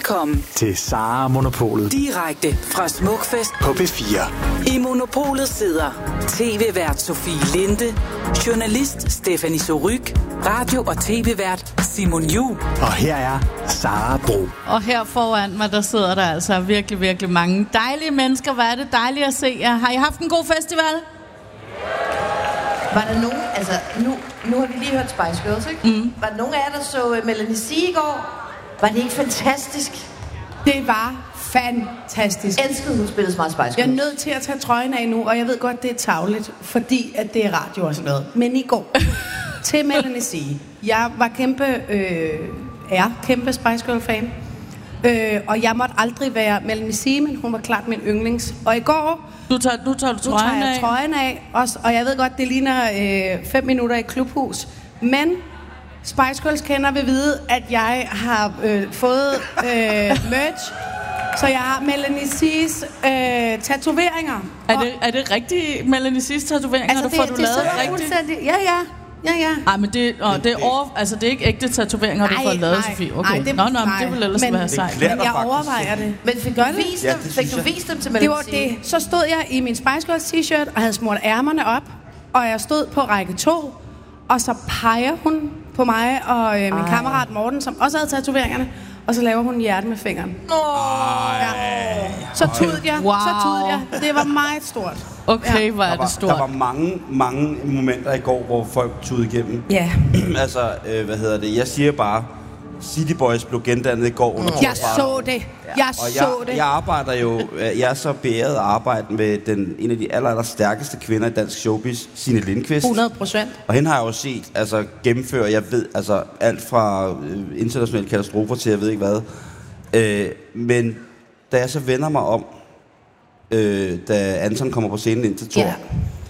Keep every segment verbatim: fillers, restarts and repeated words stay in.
Velkommen til Sara Monopolet. Direkte fra Smukfest på P fire. I Monopolet sidder tv-vært Sofie Linde, journalist Stephanie Surrugue, radio- og tv-vært Simon Juhl. Og her er Sara Bro. Og her foran mig, der sidder der altså virkelig, virkelig mange dejlige mennesker. Hvor er det dejligt at se jer. Har I haft en god festival? Var der nogen, altså nu, nu har vi lige hørt Spice Girls, ikke? Mm. Var der nogen af jer, der så uh, Melanie C i går? Var det ikke fantastisk? Det var fantastisk. Jeg elskede, hun spillede så meget Spice Girls. Jeg er nødt til at tage trøjen af nu, og jeg ved godt, det er tarveligt, fordi at det er radio og sådan noget. Men i går, til Melanie C. Jeg var kæmpe, øh, er kæmpe Spice Girl-fan. Øh, og jeg måtte aldrig være Melanie C, men hun var klart min yndlings. Og i går... Du tager, du tager, du trøjen, tager jeg af. trøjen af. Også, og jeg ved godt, det ligner øh, fem minutter i klubhus. Men Spice Girls kender vil vide, at jeg har øh, fået øh, merch. Så jeg har Melanie C's øh, tatoveringer. Er det, er det rigtige Melanie C's tatoveringer, altså, du det, får du det lavet rigtigt? Ja, ja. Ja, ja. Ej, men det, åh, det, er over, altså, det er ikke ægte tatoveringer, du får lavet, Sofie. Okay. Nej, det, nå, nå, nej, det vil ellers men, være sejt. Men jeg overvejer det. Men fik du vist dem, ja, fik du vist dem til Melanie C? Det var det. Så stod jeg i min Spice Girls t-shirt og havde smurt ærmerne op. Og jeg stod på række to. Og så peger hun på mig og øh, min Ej. kammerat Morten, som også havde tatoveringerne. Og så laver hun en hjerte med fingeren. Oh. Ja. Så tudede jeg. Wow. Så tudede jeg. Det var meget stort. Okay, ja. hvor er der var, det stort. Der var mange, mange momenter i går, hvor folk tudede igennem. Ja. altså, øh, hvad hedder det? Jeg siger bare, City Boys blev gendannet i går. Under jeg så det. Jeg og så jeg, det. Jeg arbejder jo, jeg er så beæret at arbejde med den, en af de aller, aller stærkeste kvinder i dansk showbiz, Signe Lindqvist. hundrede procent. Og hende har jeg jo set altså, gennemføre, jeg ved, altså alt fra øh, internationale katastrofer til jeg ved ikke hvad. Øh, men da jeg så vender mig om, øh, da Anton kommer på scenen ind til Thor, yeah.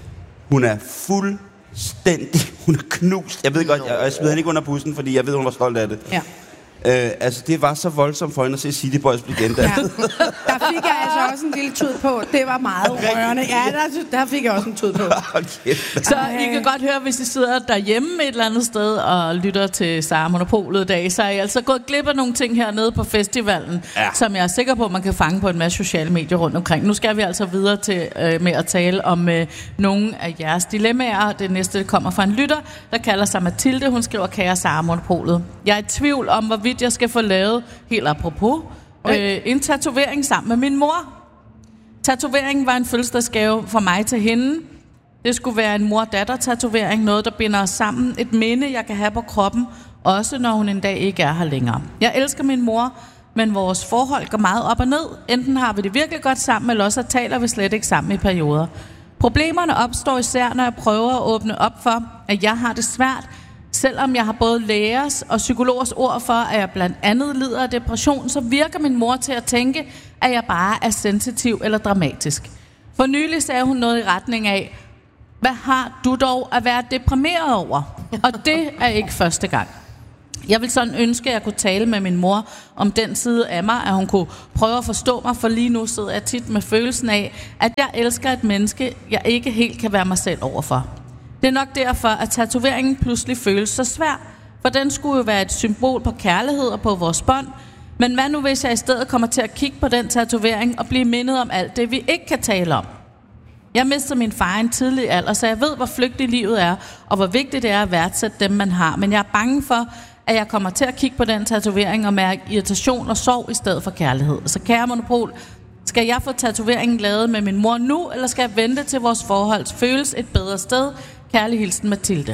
hun er fuldstændig, hun er knust. Jeg ved godt, jeg, jeg smider hende ikke under bussen, fordi jeg ved, hun var stolt af det. Ja. Øh, altså, det var så voldsomt for hende at se City Boys blive gendannet. Ja. Der fik jeg altså også en lille tud på. Det var meget rørende. Ja, der, der fik jeg også en tud på. Okay. Så I kan godt høre, hvis I sidder derhjemme et eller andet sted og lytter til Sara Monopolet i dag, så er I altså gået glip af nogle ting hernede på festivalen, ja. som jeg er sikker på, man kan fange på en masse sociale medier rundt omkring. Nu skal vi altså videre til øh, med at tale om øh, nogle af jeres dilemmaer. Det næste kommer fra en lytter, der kalder sig Mathilde. Hun skriver, kære Sara Monopolet. Jeg er i tvivl om, hvorvidt jeg skal få lavet, helt apropos, øh, en tatovering sammen med min mor. Tatoveringen var en fødselsdagsgave fra mig til hende. Det skulle være en mor-datter-tatovering, noget der binder os sammen. Et minde, jeg kan have på kroppen, også når hun en dag ikke er her længere. Jeg elsker min mor, men vores forhold går meget op og ned. Enten har vi det virkelig godt sammen, eller også taler vi slet ikke sammen i perioder. Problemerne opstår især, når jeg prøver at åbne op for, at jeg har det svært, selvom jeg har både lægers og psykologers ord for, at jeg blandt andet lider af depression, så virker min mor til at tænke, at jeg bare er sensitiv eller dramatisk. For nylig sagde hun noget i retning af, hvad har du dog at være deprimeret over? Og det er ikke første gang. Jeg vil sådan ønske, at jeg kunne tale med min mor om den side af mig, at hun kunne prøve at forstå mig, for lige nu sidder jeg tit med følelsen af, at jeg elsker et menneske, jeg ikke helt kan være mig selv overfor. Det er nok derfor, at tatoveringen pludselig føles så svær, for den skulle jo være et symbol på kærlighed og på vores bånd. Men hvad nu, hvis jeg i stedet kommer til at kigge på den tatovering og blive mindet om alt det, vi ikke kan tale om? Jeg mistede min far i en tidlig alder, så jeg ved, hvor flygtigt livet er, og hvor vigtigt det er at værdsætte dem, man har. Men jeg er bange for, at jeg kommer til at kigge på den tatovering og mærke irritation og sorg i stedet for kærlighed. Så kære Monopol, skal jeg få tatoveringen lavet med min mor nu, eller skal jeg vente til vores forhold føles et bedre sted? Kærlig hilsen, Mathilde.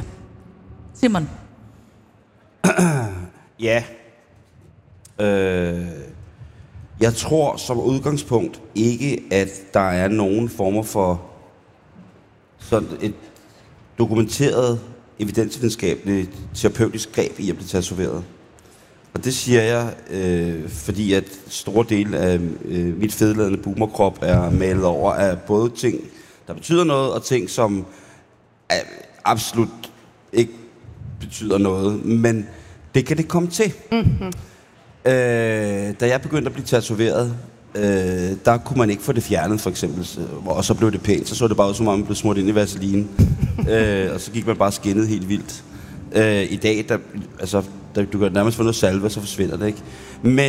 Simon. Ja. Øh, jeg tror som udgangspunkt ikke, at der er nogen former for sådan et dokumenteret, evidensvidenskabeligt, terapeutisk greb i at blive tatoveret. Og det siger jeg, øh, fordi at store dele af øh, mit fedladende boomerkrop er malet over af både ting, der betyder noget, og ting, som er absolut ikke betyder noget. Men det kan det komme til. Mm-hmm. Øh, da jeg begyndte at blive tatoveret, øh, der kunne man ikke få det fjernet, for eksempel. Og så blev det pænt. Så så det bare ud, som om man blev smurt ind i vaseline. øh, og så gik man bare skinnet helt vildt. Øh, I dag, der, altså, der, du kan nærmest få noget salve, så forsvinder det ikke. Men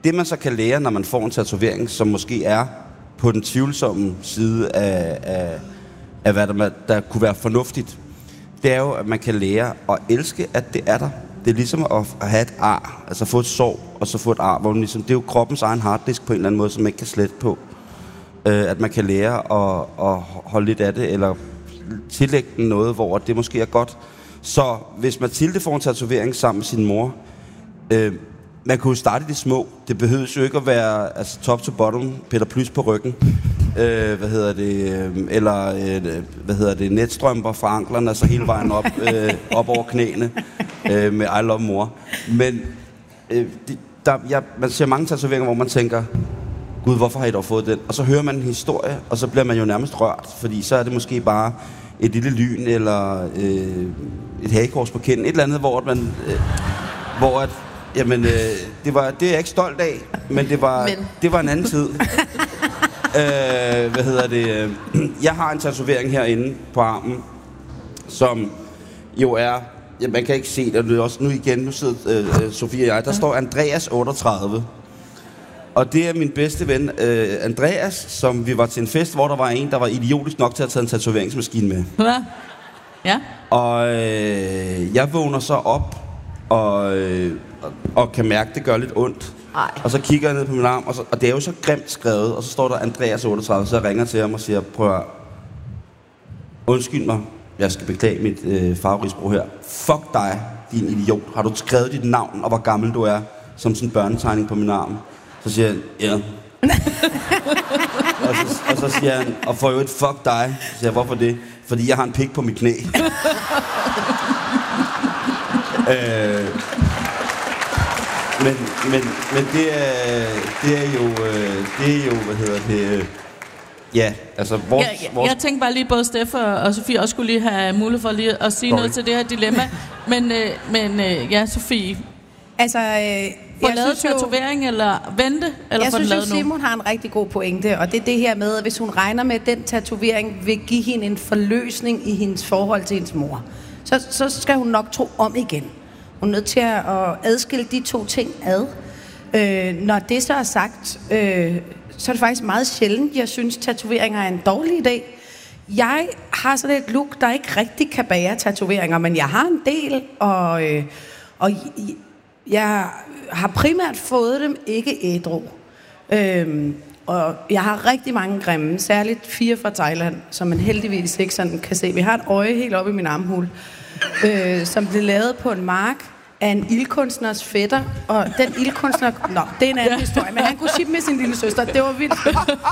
Det man så kan lære, når man får en tatovering, som måske er på den tvivlsomme side af, af, af hvad der, der kunne være fornuftigt, det er jo, at man kan lære at elske, at det er der. Det er ligesom at, at have et ar, altså få et sår, og så få et ar, hvor man ligesom, det er jo kroppens egen harddisk på en eller anden måde, som man ikke kan slette på. Øh, at man kan lære at, at holde lidt af det, eller tillægge den noget, hvor det måske er godt. Så hvis Mathilde får en tatovering sammen med sin mor, øh, man kunne jo starte i det små. Det behøves jo ikke at være altså, top to bottom, Peter Plys på ryggen, øh, hvad hedder det, øh, eller øh, hvad hedder det, netstrømper fra anklerne, altså hele vejen op, øh, op over knæene øh, med I love mor. Men øh, de, der, ja, man ser mange tatoveringer, hvor man tænker, gud, hvorfor har I dog fået den? Og så hører man en historie, og så bliver man jo nærmest rørt, fordi så er det måske bare et lille lyn, eller øh, et hagekors på kinden, et eller andet, hvor man, øh, hvor at, jamen, øh, det var, det er jeg ikke stolt af, men det var, men. Det var en anden tid. øh, hvad hedder det? Jeg har en tatovering herinde på armen, som jo er, ja, man kan ikke se det, og det er også nu igen, nu sidder øh, Sofie og jeg, der står Andreas otteogtredive. Og det er min bedste ven, øh, Andreas, som vi var til en fest, hvor der var en, der var idiotisk nok til at tage en tatoveringsmaskine med. Hvad? Ja. Og øh, jeg vågner så op, og, øh, og kan mærke, det gør lidt ondt. Ej. Og så kigger jeg ned på min arm, og, så, og det er jo så grimt skrevet, og så står der Andreas otteogtredive, så jeg ringer til ham og siger, prøv at undskyld mig, jeg skal beklage mit øh, farverisbrug her. Fuck dig, din idiot. Har du skrevet dit navn, og hvor gammel du er, som sådan en børnetegning på min arm? Så siger han, ja. og, så, og så siger han, og får jo et fuck dig. Så siger jeg, hvorfor det? Fordi jeg har en pik på mit knæ. øh, men, men, men det er, det er jo, det er jo, hvad hedder det, ja, altså vores... Ja, ja, vores... Jeg tænkte bare lige, både Steff og Sofie også skulle lige have mulighed for lige at sige Sorry. noget til det her dilemma. Men, øh, men øh, ja, Sofie... Altså... Øh Få lavet tatovering, eller vente, eller jeg få synes lavet jo, Simon har en rigtig god pointe, og det er det her med, at hvis hun regner med, at den tatovering vil give hende en forløsning i hendes forhold til hendes mor, så, så skal hun nok tro om igen. Hun er nødt til at adskille de to ting ad. Øh, når det så er sagt, øh, så er det faktisk meget sjældent, jeg synes, tatoveringer er en dårlig idé. Jeg har sådan et look, der ikke rigtig kan bære tatoveringer, men jeg har en del, og, øh, og jeg har primært fået dem ikke ædru. Øhm, og jeg har rigtig mange grimme, særligt fire fra Thailand, som man heldigvis ikke sådan kan se. Vi har et øje helt oppe i min armhul, øh, som blev lavet på en mark af en ildkunstners fætter. Og den ildkunstner... Nå, det er en anden historie, men han kunne shippe med sin lille søster. Det var vildt.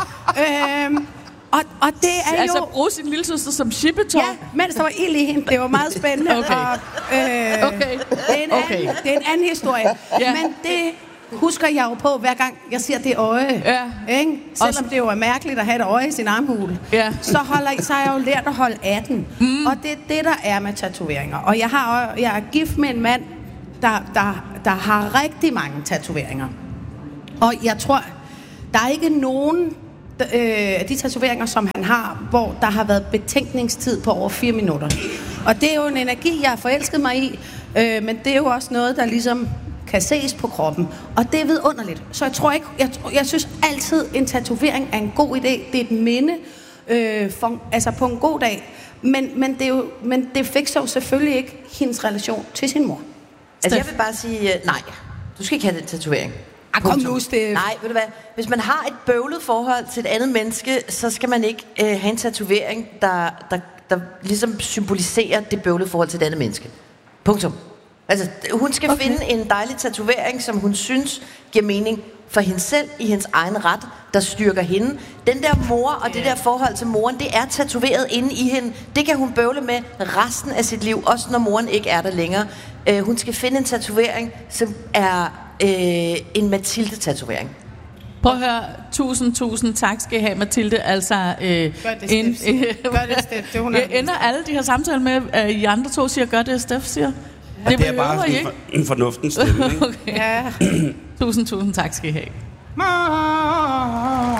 øhm, Og, og det er jo... Altså bruge sin lille søster som shippetov? Ja, mens der var ild i hende. Det var meget spændende. Okay. Og, øh, okay. Det er en, okay. anden, det er en anden historie. Ja. Men det husker jeg jo på, hver gang jeg ser det øje. Ja. Ikke? Selvom det jo er mærkeligt at have et øje i sin armhule. Ja. Så, holder, så har jeg jo lært at holde atten. Mm. Og det er det, der er med tatoveringer. Og jeg, har, jeg er gift med en mand, der, der, der har rigtig mange tatoveringer. Og jeg tror, der er ikke nogen... af de tatoveringer, som han har, hvor der har været betænkningstid på over fire minutter. Og det er jo en energi, jeg har forelsket mig i, øh, men det er jo også noget, der ligesom kan ses på kroppen. Og det er vidunderligt. Så jeg tror ikke, jeg, jeg synes altid, en tatovering er en god idé. Det er et minde øh, for, altså på en god dag. Men, men, det, er jo, men det fikser jo selvfølgelig ikke hendes relation til sin mor. Altså jeg vil bare sige, uh, nej, du skal ikke have den tatovering. Ah, kom nu, Steff. Nej, ved du hvad? Hvis man har et bøvlet forhold til et andet menneske, så skal man ikke øh, have en tatovering, der, der, der ligesom symboliserer det bøvlede forhold til et andet menneske. Punktum. Altså, hun skal okay. finde en dejlig tatovering, som hun synes giver mening for hende selv i hendes egen ret, der styrker hende. Den der mor og det der forhold til moren, det er tatoveret inde i hende. Det kan hun bøvle med resten af sit liv, også når moren ikke er der længere. Øh, hun skal finde en tatovering, som er øh, en Mathilde-tatovering. Prøv at høre, tusind, tusind tak skal I have, Mathilde. Altså, øh, gør det, en, Steff. Gør det, Steff. Det, hun jeg ender alle de her samtaler med, at I andre to siger, gør det, Steff siger. Ja, det, det er bare sådan for, en fornuftens stemme, ikke? Okay. Ja. Tusind, tusind tak skal I have.